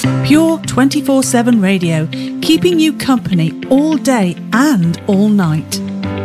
Pure 24/7 radio, keeping you company all day and all night.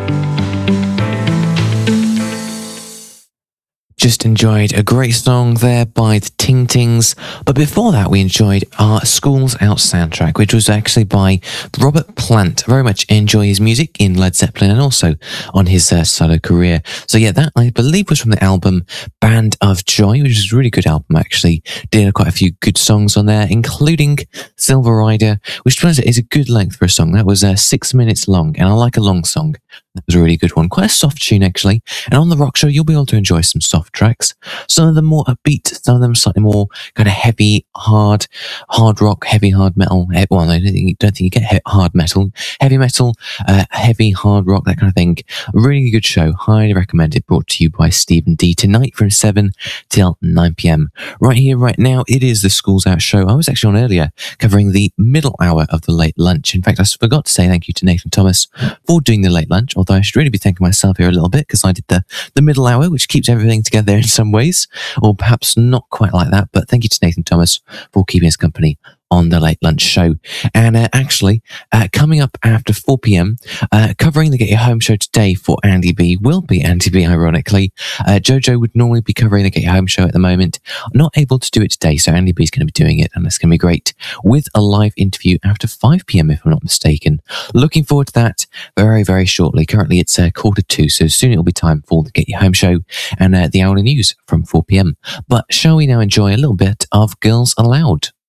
Just enjoyed a great song there by the Ting Tings, but before that we enjoyed our Schools Out soundtrack, which was actually by Robert Plant. Very much enjoy his music in Led Zeppelin and also on his solo career. So yeah, that I believe was from the album Band of Joy, which is a really good album actually. Did quite a few good songs on there, including Silver Rider, which turns out is a good length for a song. That was 6 minutes long, and I like a long song. That was a really good one. Quite a soft tune, actually. And on the Rock Show, you'll be able to enjoy some soft tracks. Some of them more upbeat, some of them slightly more kind of heavy, hard rock, heavy, hard metal. Well, I don't think you get hard metal. Heavy metal, heavy, hard rock, that kind of thing. A really good show. Highly recommended. Brought to you by Stephen D. Tonight from 7 till 9 p.m. Right here, right now, it is the Schools Out show. I was actually on earlier covering the middle hour of the late lunch. In fact, I forgot to say thank you to Nathan Thomas for doing the late lunch. Although I should really be thanking myself here a little bit because I did the middle hour, which keeps everything together in some ways, or perhaps not quite like that. But thank you to Nathan Thomas for keeping us company on the late lunch show. And actually, coming up after 4 p.m, covering the Get Your Home show today for Andy B will be Andy B, ironically. Jojo would normally be covering the Get Your Home show at the moment. Not able to do it today, so Andy B is going to be doing it, and it's going to be great, with a live interview after 5 p.m, if I'm not mistaken. Looking forward to that very, very shortly. Currently, it's 1:45, so soon it'll be time for the Get Your Home show and the hourly news from 4 p.m. But shall we now enjoy a little bit of Girls Aloud?